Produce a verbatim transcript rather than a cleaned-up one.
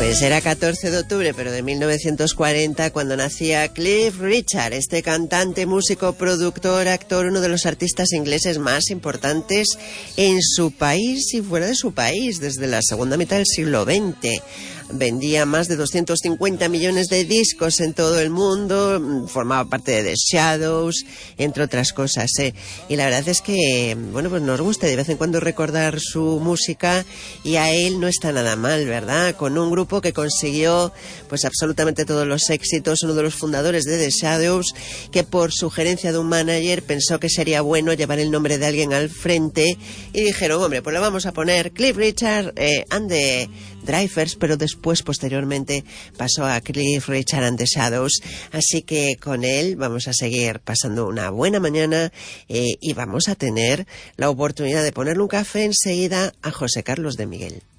Pues era catorce de octubre, pero de mil novecientos cuarenta, cuando nacía Cliff Richard, este cantante, músico, productor, actor, uno de los artistas ingleses más importantes en su país y fuera de su país, desde la segunda mitad del siglo veinte. Vendía más de doscientos cincuenta millones de discos en todo el mundo, formaba parte de The Shadows, entre otras cosas, ¿eh? Y la verdad es que, bueno, pues nos gusta de vez en cuando recordar su música, y a él no está nada mal, ¿verdad? Con un grupo que consiguió pues absolutamente todos los éxitos, uno de los fundadores de The Shadows, que por sugerencia de un manager pensó que sería bueno llevar el nombre de alguien al frente, y dijeron, hombre, pues le vamos a poner Cliff Richard eh, and the Drivers, pero después, posteriormente, pasó a Cliff Richard and the Shadows. Así que con él vamos a seguir pasando una buena mañana eh, y vamos a tener la oportunidad de ponerle un café enseguida a José Carlos de Miguel.